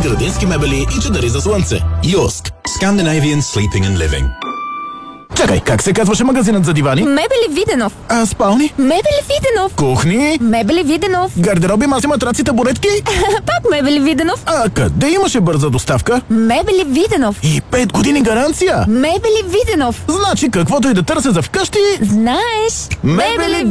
градински мебели и чадъри за слънце. Юск. Scandinavian Sleeping and Living. Чакай, как се казваше магазинът за дивани? Мебели Виденов. А спални? Мебели Виденов. Кухни? Мебели Виденов. Гардероби, маси, матраци, табуретки? Пак Мебели Виденов. А къде имаше бърза доставка? Мебели Виденов. И 5 години гаранция? Мебели Виденов. Значи каквото и да търся за вкъщи... Знаеш. Мебели